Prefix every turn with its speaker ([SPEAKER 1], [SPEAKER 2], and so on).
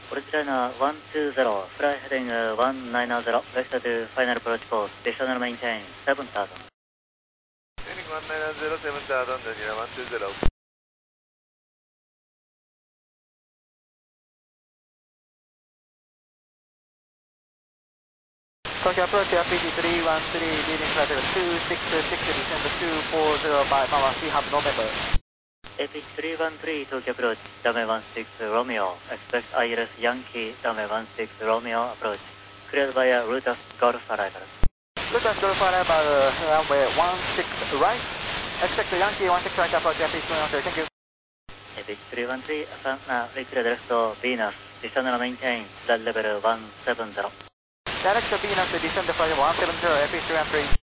[SPEAKER 1] Original 120, fly heading 190, vector to final approach course, descend and maintain 7,000.
[SPEAKER 2] Heading 190, 7,000, Daniela 120.
[SPEAKER 3] Tokyo approach, RPG 313, leading flight 266, descend 2405, Mama, have November.
[SPEAKER 1] APH 313, Tokyo approach, runway 16 Romeo, expect ILS Yankee, runway 16 Romeo approach, cleared via Rutas Golf arrival.
[SPEAKER 3] Rutas Golf arrival, runway 16 right, expect Yankee 16 right approach, APH 313, thank you.
[SPEAKER 1] APH 313, affirm now, reclear direct to Venus, descend and maintain, flight level 170.
[SPEAKER 3] Direct to Venus, descend flight 170, APH 313.